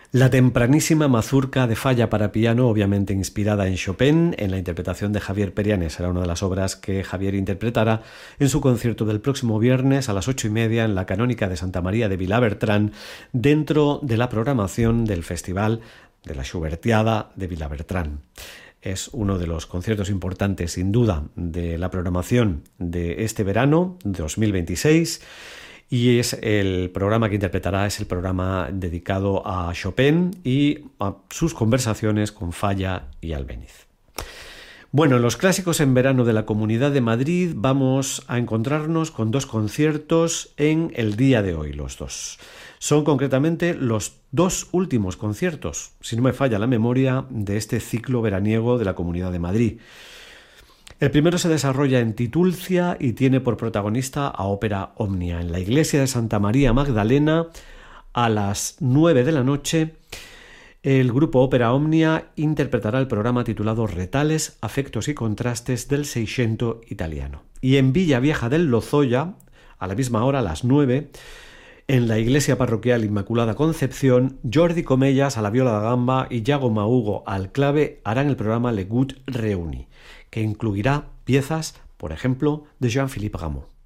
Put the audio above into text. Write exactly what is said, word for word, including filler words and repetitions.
La tempranísima mazurca de Falla para piano, obviamente inspirada en Chopin, en la interpretación de Javier Perianes, será una de las obras que Javier interpretará en su concierto del próximo viernes a las ocho y media en la Canónica de Santa María de Vilabertrán, dentro de la programación del Festival de la Schubertiada de Vilabertrán. Es uno de los conciertos importantes, sin duda, de la programación de este verano dos mil veintiséis. Y es el programa que interpretará, es el programa dedicado a Chopin y a sus conversaciones con Falla y Albéniz. Bueno, en los clásicos en verano de la Comunidad de Madrid vamos a encontrarnos con dos conciertos en el día de hoy, los dos. Son concretamente los dos últimos conciertos, si no me falla la memoria, de este ciclo veraniego de la Comunidad de Madrid. El primero se desarrolla en Titulcia y tiene por protagonista a Ópera Omnia. En la iglesia de Santa María Magdalena, a las nueve de la noche, el grupo Ópera Omnia interpretará el programa titulado Retales, Afectos y Contrastes del Seicento italiano. Y en Villa Vieja del Lozoya, a la misma hora, a las nueve, en la iglesia parroquial Inmaculada Concepción, Jordi Comellas a la viola da gamba y Yago Mahugo al clave harán el programa Le Gut Reuni, que incluirá piezas, por ejemplo, de Jean-Philippe Rameau.